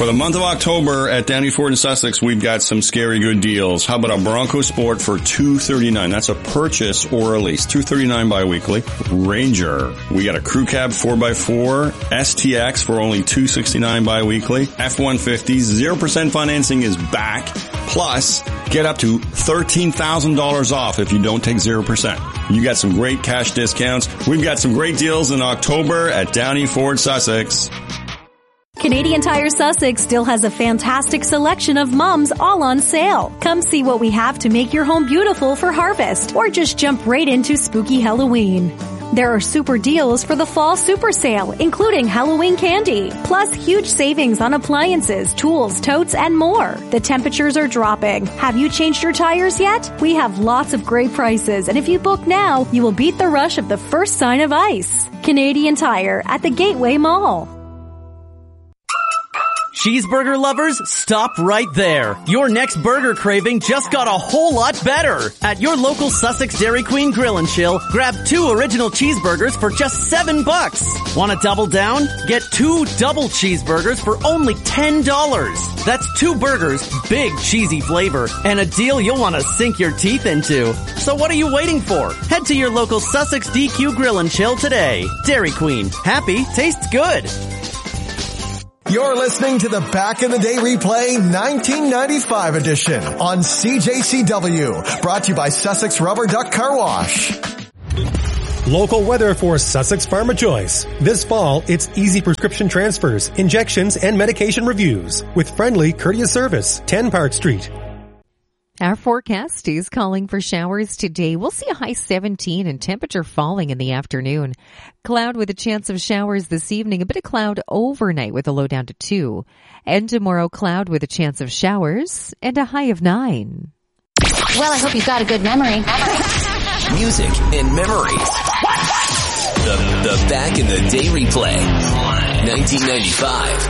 For the month of October at Downey Ford in Sussex, we've got some scary good deals. How about a Bronco Sport for $239? That's a purchase or a lease. $239 bi-weekly. Ranger. We got a Crew Cab 4x4 STX for only $269 bi-weekly. F-150s. 0% financing is back. Plus, get up to $13,000 off if you don't take 0%. You got some great cash discounts. We've got some great deals in October at Downey Ford Sussex. Canadian Tire Sussex still has a fantastic selection of mums all on sale. Come see what we have to make your home beautiful for harvest, or just jump right into spooky Halloween. There are super deals for the fall super sale, including Halloween candy, plus huge savings on appliances, tools, totes, and more. The temperatures are dropping. Have you changed your tires yet? We have lots of great prices, and if you book now, you will beat the rush of the first sign of ice. Canadian Tire at the Gateway Mall. Cheeseburger lovers, stop right there. Your next burger craving just got a whole lot better. At your local Sussex Dairy Queen Grill and Chill, grab 2 original cheeseburgers for just $7. Want to double down? Get 2 double cheeseburgers for only $10. That's 2 burgers, big cheesy flavor, and a deal you'll want to sink your teeth into. So what are you waiting for? Head to your local Sussex DQ Grill and Chill today. Dairy Queen. Happy tastes good. You're listening to the Back in the Day Replay 1995 edition on CJCW, brought to you by Sussex Rubber Duck Car Wash. Local weather for Sussex Pharma Choice. This fall, it's easy prescription transfers, injections, and medication reviews with friendly, courteous service. 10 Park Street. Our forecast is calling for showers today. We'll see a high 17 and temperature falling in the afternoon. Cloud with a chance of showers this evening. A bit of cloud overnight with a low down to 2. And tomorrow, cloud with a chance of showers and a high of 9. Well, I hope you've got a good memory. Music and memories. The Back in the Day Replay. 1995.